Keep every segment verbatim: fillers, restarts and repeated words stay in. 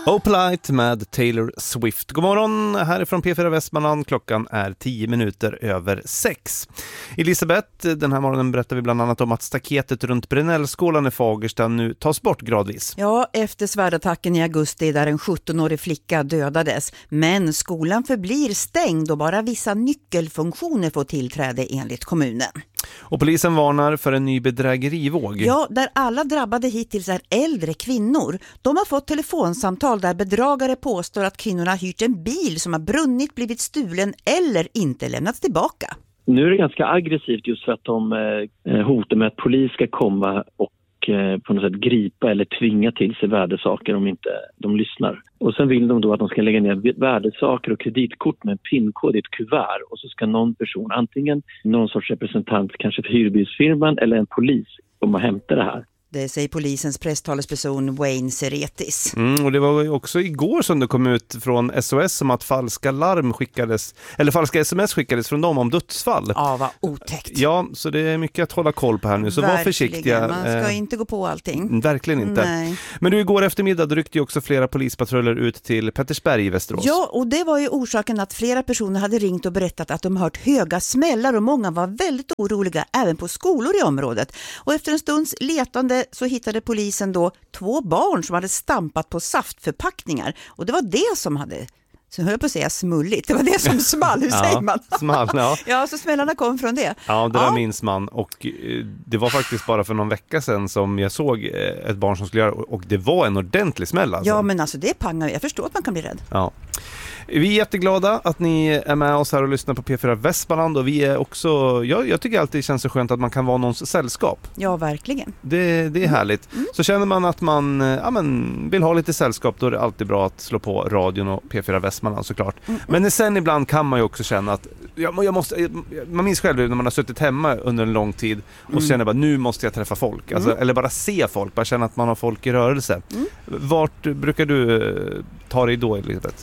Opalite med Taylor Swift. God morgon, härifrån P fyra Västmanland. Klockan är tio minuter över sex. Elisabeth, den här morgonen berättar vi bland annat om att staketet runt Brynällskolan i Fagersta nu tas bort gradvis. Ja, efter svärdattacken i augusti där en sjuttonårig flicka dödades. Men skolan förblir stängd och bara vissa nyckelfunktioner får tillträde enligt kommunen. Och polisen varnar för en ny bedrägerivåg. Ja, där alla drabbade hittills är äldre kvinnor. De har fått telefonsamtal där bedragare påstår att kvinnorna har hyrt en bil som har brunnit, blivit stulen eller inte lämnats tillbaka. Nu är det ganska aggressivt just för att de eh, hotar med att polis ska komma och eh, på något sätt gripa eller tvinga till sig värdesaker om inte de lyssnar. Och sen vill de då att de ska lägga ner värdesaker och kreditkort med en pinkod i ett kuvert. Och så ska någon person, antingen någon sorts representant kanske för hyrbilsfirman eller en polis, komma och hämta det här. Det säger polisens presstalesperson Wayne Seretis. Mm, och det var ju också igår som det kom ut från S O S om att falska larm skickades, eller falska sms skickades från dem om dödsfall. Ja, vad otäckt. Ja, så det är mycket att hålla koll på här nu, så verkligen. var försiktiga. Man ska eh, inte gå på allting. Verkligen inte. Nej. Men du, igår eftermiddag ryckte ju också flera polispatruller ut till Pettersberg i Västerås. Ja, och det var ju orsaken att flera personer hade ringt och berättat att de hört höga smällar och många var väldigt oroliga även på skolor i området. Och efter en stunds letande så hittade polisen då två barn som hade stampat på saftförpackningar. Och det var det som hade, så höll jag på att säga smulligt, det var det som small, hur säger ja, man? Small, ja. Ja, så smällarna kom från det. Ja, det ja. var minns man. Och eh, det var faktiskt bara för någon vecka sedan som jag såg eh, ett barn som skulle göra, och det var en ordentlig smäll alltså. Ja, men alltså det är pangar, jag förstår att man kan bli rädd. Ja. Vi är jätteglada att ni är med oss här och lyssnar på P fyra Västmanland, och vi är också, jag, jag tycker alltid det känns så skönt att man kan vara någons sällskap. Ja, verkligen. Det, det är härligt. Mm. Så känner man att man ja, men, vill ha lite sällskap, då är det alltid bra att slå på radion och P fyra Västmanland såklart. Mm. Men sen ibland kan man ju också känna att jag, jag måste, man minns själv när man har suttit hemma under en lång tid och mm. känner bara, nu måste jag träffa folk. Alltså, mm. Eller bara se folk, bara känna att man har folk i rörelse. Mm. Vart brukar du ta dig då, Elisabeth?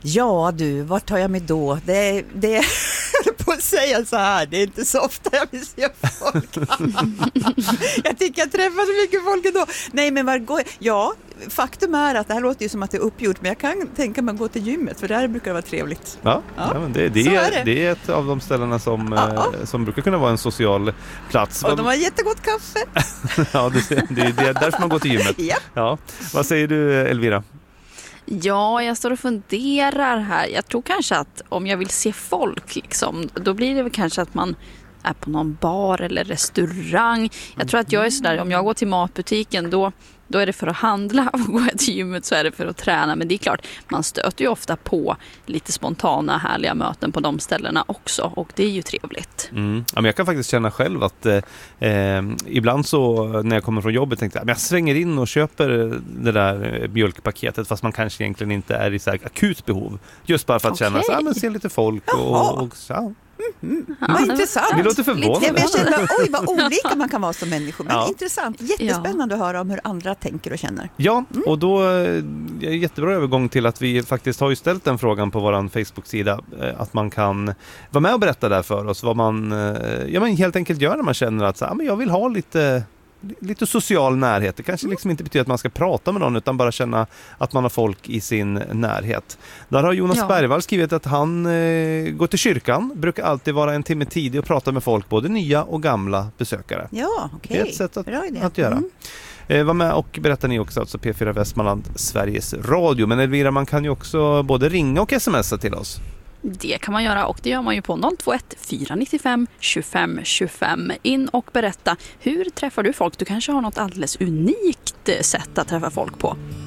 Ja du, vart tar jag mig då? Det, det är på att säga så här, det är inte så ofta jag vill se folk. Jag tycker jag träffar så mycket folk ändå. Nej, men var går jag? Ja, faktum är att det här låter ju som att det är uppgjort, men jag kan tänka mig att gå till gymmet, för där brukar det vara trevligt. Ja, ja. ja men det, det, är, är det. det är ett av de ställena som, ja, ja. Eh, som brukar kunna vara en social plats. Och de har jättegott kaffe. Ja, det, det, det är därför man går till gymmet. Ja. Ja. Vad säger du, Elvira? Ja, jag står och funderar här. Jag tror kanske att om jag vill se folk, liksom, då blir det väl kanske att man är på någon bar eller restaurang. Jag tror att jag är sådär, om jag går till matbutiken, då, då är det för att handla, och går jag till gymmet så är det för att träna. Men det är klart, man stöter ju ofta på lite spontana, härliga möten på de ställena också, och det är ju trevligt. Mm. Ja, men jag kan faktiskt känna själv att eh, ibland så när jag kommer från jobbet tänkte jag, jag svänger in och köper det där mjölkpaketet, fast man kanske egentligen inte är i så här akut behov. Just bara för att okay. känna så här, men se lite folk och, och, och så. Mm. Ja, vad intressant. Vi låter förvånade. Jag känner, oj vad olika man kan vara som människor. Men ja. Intressant, jättespännande ja. Att höra om hur andra tänker och känner. Ja, mm. och då är det jättebra övergång till att vi faktiskt har ju ställt den frågan på vår Facebook-sida, att man kan vara med och berätta där för oss vad man ja, men helt enkelt gör när man känner att så, ja, men jag vill ha lite lite social närhet. Det kanske liksom inte betyder att man ska prata med någon, utan bara känna att man har folk i sin närhet. Där har Jonas ja. Bergvall skrivit att han eh, går till kyrkan, brukar alltid vara en timme tidig och prata med folk, både nya och gamla besökare. Ja, okej. Okay. Det är ett sätt att, att göra. Mm. Eh, var med och berättar ni också, alltså P fyra Västmanland, Sveriges Radio. Men Elvira, man kan ju också både ringa och smsa till oss. Det kan man göra, och det gör man ju på noll två ett fyra nio fem tjugofem tjugofem. In och berätta, hur träffar du folk? Du kanske har något alldeles unikt sätt att träffa folk på.